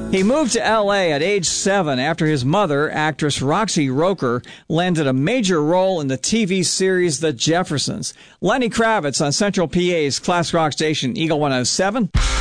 He moved to L.A. at age 7 after his mother, actress Roxy Roker, landed a major role in the TV series The Jeffersons. Lenny Kravitz on Central PA's class rock station Eagle 107.